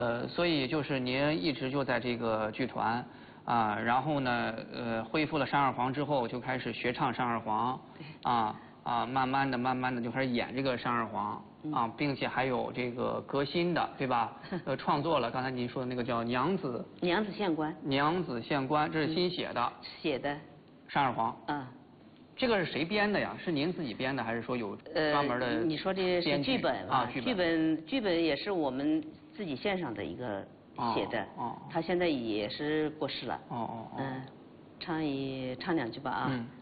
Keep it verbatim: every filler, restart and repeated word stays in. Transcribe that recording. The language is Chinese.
呃，所以就是您一直就在这个剧团啊，然后呢，呃，恢复了山二黄之后，就开始学唱山二黄，啊啊，慢慢的、慢慢的就开始演这个山二黄啊，并且还有这个革新的，对吧？呃，创作了刚才您说的那个叫《娘子》。 娘子县官。 娘子县官，这是新写的。 写的。 山二黄。 嗯。 这个是谁编的呀？是您自己编的，还是说有专门的？ 呃，你说这是剧本啊？剧本剧本剧本也是我们自己线上的一个写的。 哦。 他现在也是过世了。 哦哦哦。 嗯，唱一唱两句吧啊。嗯。